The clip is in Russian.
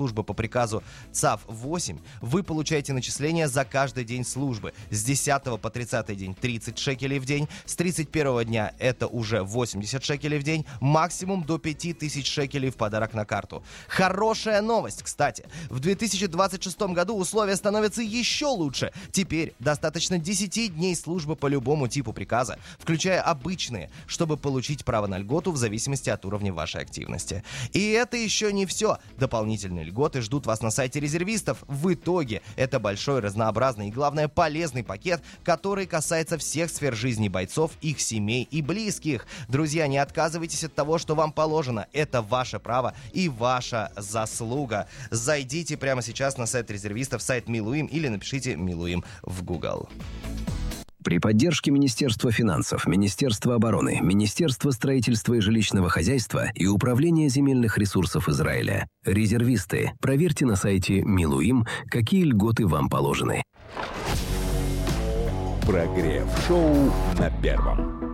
службы по приказу ЦАВ-8, вы получаете начисление за каждый день службы. С 10 по 30 день 30 шекелей в день, с 31 дня это уже 80 шекелей в день, максимум до 5000 шекелей в подарок на карту. Хорошая новость, кстати. В 2026 году условия становятся еще лучше. Теперь достаточно 10 дней службы по любому типу приказа, включая обычные, чтобы получить право на льготу в зависимости от уровня вашей активности. И это еще не все. Дополнительные льготы ждут вас на сайте резервистов. В итоге это большой, разнообразный и, главное, полезный пакет, который касается всех сфер жизни бойцов, их семей и близких. Друзья, не отказывайтесь от того, что вам положено. Это ваше право и ваша заслуга. Зайдите прямо сейчас на сайт резервистов, сайт Милуим, или напишите Милуим в Google. При поддержке Министерства финансов, Министерства обороны, Министерства строительства и жилищного хозяйства и Управления земельных ресурсов Израиля. Резервисты. Проверьте на сайте Милуим, какие льготы вам положены. Прогрев шоу на Первом.